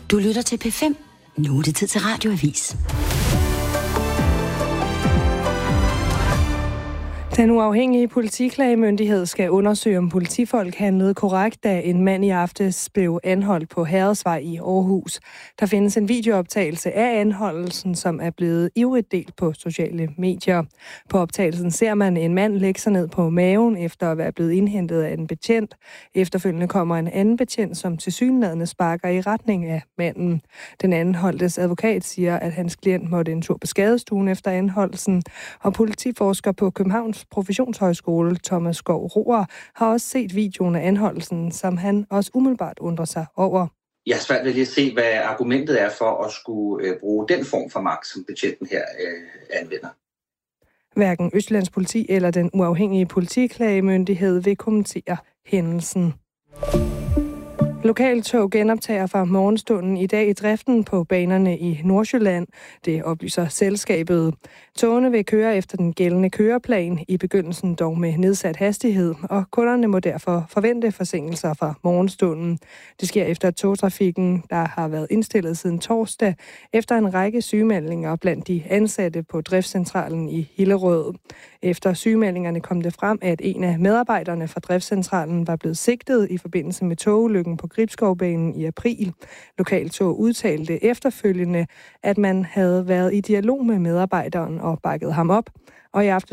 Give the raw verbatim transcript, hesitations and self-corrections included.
Du lytter til P fem. Nu er det tid til Radioavis. Den uafhængige politiklagemyndighed skal undersøge, om politifolk handlede korrekt, da en mand i aftes blev anholdt på Herredsvej i Aarhus. Der findes en videooptagelse af anholdelsen, som er blevet ivrigt delt på sociale medier. På optagelsen ser man en mand lægge sig ned på maven efter at være blevet indhentet af en betjent. Efterfølgende kommer en anden betjent, som tilsyneladende sparker i retning af manden. Den anholdtes advokat siger, at hans klient måtte en tur på skadestuen efter anholdelsen, og politiforsker på Københavns Professionshøjskole, Thomas Skov Roer, har også set videoen af anholdelsen, som han også umiddelbart undrer sig over. Jeg har svært ved lige at se, hvad argumentet er for at skulle øh, bruge den form for magt, som betjenten her øh, anvender. Hverken Østjyllands Politi eller den uafhængige politiklagemyndighed vil kommentere hændelsen. Lokaltog genoptager fra morgenstunden i dag i driften på banerne i Nordsjælland. Det oplyser selskabet. Togene vil køre efter den gældende køreplan, i begyndelsen dog med nedsat hastighed, og kunderne må derfor forvente forsinkelser fra morgenstunden. Det sker efter togtrafikken, der har været indstillet siden torsdag, efter en række sygemeldinger blandt de ansatte på driftscentralen i Hillerød. Efter sygemeldingerne kom det frem, at en af medarbejderne fra driftscentralen var blevet sigtet i forbindelse med togulykken på Gribskovbanen i april. Lokaltog udtalte efterfølgende, at man havde været i dialog med medarbejderen og bakket ham op, og i aften